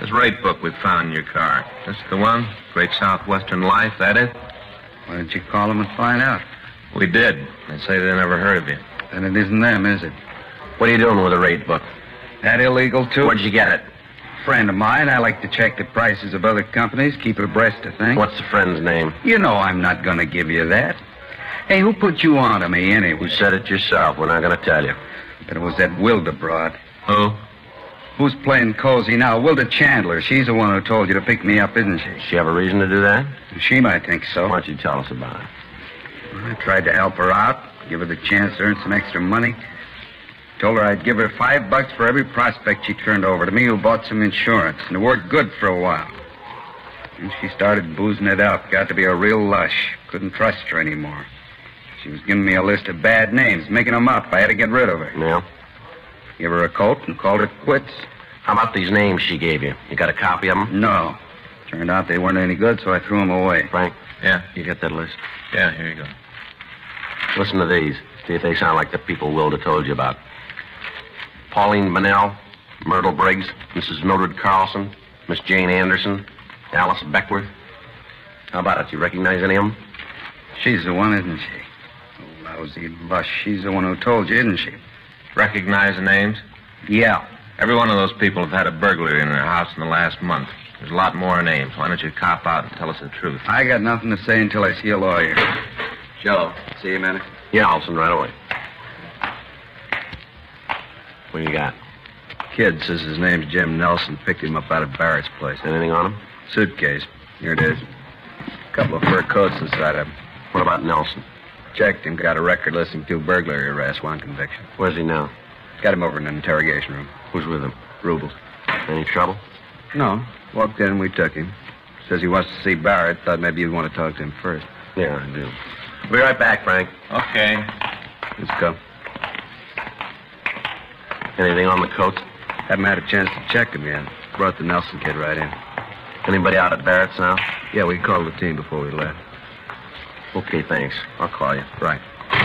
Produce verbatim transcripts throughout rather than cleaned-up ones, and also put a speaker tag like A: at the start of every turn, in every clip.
A: This rate book we found in your car. This the one? Great Southwestern Life, that it?
B: Why didn't you call them and find out?
A: We did. They say they never heard of you.
B: Then it isn't them, is it?
C: What are you doing with the rate book?
B: That illegal, too?
C: Where'd you get it?
B: Friend of mine. I like to check the prices of other companies, keep it abreast of things.
C: What's the friend's name?
B: You know I'm not going to give you that. Hey, who put you on to me, anyway?
C: You said it yourself. We're not going to tell you.
B: But it was that Wildebroad.
A: Who?
B: Who's playing cozy now? Wilda Chandler. She's the one who told you to pick me up, isn't she?
C: Does she have a reason to do that?
B: She might think so.
C: Why don't you tell us about it?
B: I tried to help her out, give her the chance to earn some extra money. Told her I'd give her five bucks for every prospect she turned over to me who bought some insurance, and it worked good for a while. And she started boozing it up. Got to be a real lush. Couldn't trust her anymore. She was giving me a list of bad names, making them up. I had to get rid of her.
C: Yeah?
B: Give her a coat and called it quits.
C: How about these names she gave you? You got a copy of them?
B: No. Turned out they weren't any good, so I threw them away.
C: Frank?
A: Yeah?
C: You get that list?
A: Yeah, here you go.
C: Listen to these. See if they sound like the people Wilda told you about. Pauline Bunnell, Myrtle Briggs, Missus Mildred Carlson, Miss Jane Anderson, Alice Beckworth. How about it? You recognize any of them?
B: She's the one, isn't she? Oh, lousy lush. She's the one who told you, isn't she?
A: Recognize the names?
B: Yeah.
A: Every one of those people have had a burglary in their house in the last month. There's a lot more names. Why don't you cop out and tell us the truth?
B: I got nothing to say until I see a lawyer.
C: Joe.
B: See you a minute.
C: Yeah, Olson, right away. What do you got?
B: Kid says his name's Jim Nelson. Picked him up out of Barrett's place.
C: Anything on him?
B: Suitcase. Here it is. A couple of fur coats inside of him.
C: What about Nelson?
B: Checked him. Got a record listing two burglary arrests, one conviction.
C: Where's he now?
B: Got him over in an interrogation room.
C: Who's with him?
B: Rubles.
C: Any trouble?
B: No. Walked in and we took him. Says he wants to see Barrett. Thought maybe you'd want to talk to him first.
C: Yeah, I do. We'll be right back, Frank.
A: Okay.
B: Let's go.
C: Anything on the coats?
B: Haven't had a chance to check him yet. Brought the Nelson kid right in.
C: Anybody out at Barrett's now?
B: Yeah, we called the team before we left.
C: Okay, thanks. I'll call you.
B: Right.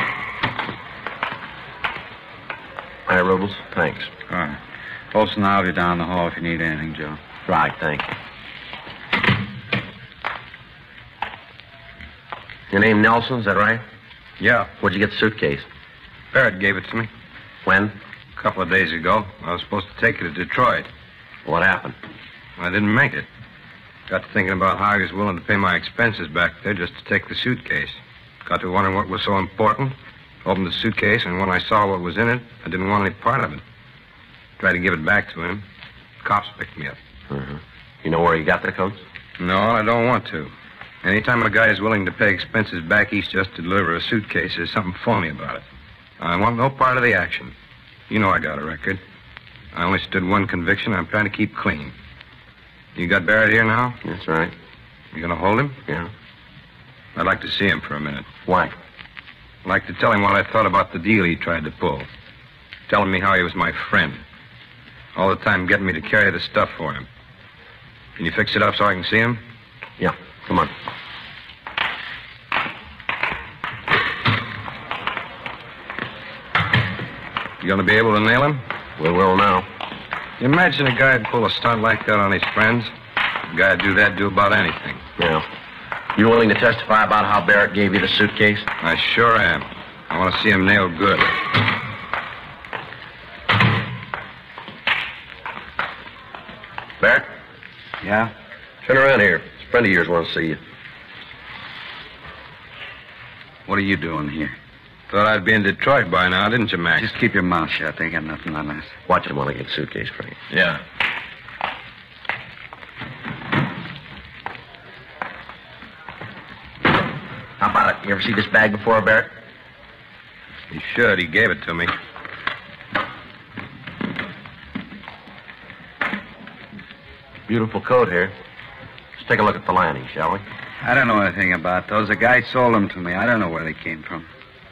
C: Hi, Rubles. Thanks.
B: All right. Olson, I'll have you down the hall if you need anything, Joe.
C: Right, thank you. Your name Nelson, is that right?
B: Yeah.
C: Where'd you get the suitcase?
B: Barrett gave it to me
C: When?
B: a couple of days ago. I was supposed to take it to Detroit.
C: What happened?
B: I didn't make it. Got to thinking about how he was willing to pay my expenses back there just to take the suitcase. Got to wondering what was so important. Opened the suitcase, and when I saw what was in it, I didn't want any part of it. Tried to give it back to him. Cops picked me up.
C: Mm-hmm. You know where you got the coats?
B: No, I don't want to. Anytime a guy is willing to pay expenses back east just to deliver a suitcase, there's something phony about it. I want no part of the action. You know I got a record. I only stood one conviction. I'm trying to keep clean. You got Barrett here now?
C: That's right.
B: You gonna hold him?
C: Yeah.
B: I'd like to see him for a minute.
C: Why?
B: I'd like to tell him what I thought about the deal he tried to pull. Telling me how he was my friend. All the time getting me to carry the stuff for him. Can you fix it up so I can see him?
C: Yeah. Come on.
B: You gonna be able to nail him?
C: We will now.
B: You imagine a guy'd pull a stunt like that on his friends? A guy'd do that, do about anything.
C: Yeah. You willing to testify about how Barrett gave you the suitcase?
B: I sure am. I want to see him nailed good.
C: Barrett?
B: Yeah?
C: Turn around here. A friend of yours wants to see you.
B: What are you doing here? Thought I'd be in Detroit by now, didn't you, Max? Just keep your mouth shut. They got nothing on us.
C: Watch him while I get the suitcase, Frank.
A: Yeah.
C: How about it? You ever see this bag before, Barrett?
B: He should. He gave it to me.
C: Beautiful coat here. Let's take a look at the lining, shall we?
B: I don't know anything about those. The guy sold them to me. I don't know where they came from.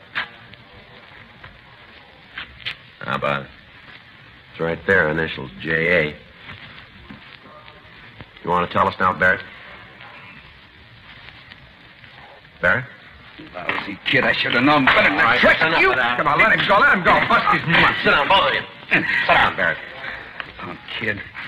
A: How about it?
C: It's right there, initials, J A. You want to tell us now, Barrett? Barrett?
B: Lousy kid. I should have known better than that.
C: Right, enough
B: you.
C: of that.
B: Come on, let him go. Let him go. Bust his
C: Come on,
B: nuts.
C: sit down, both of you. Sit down, Barrett.
B: Oh, kid.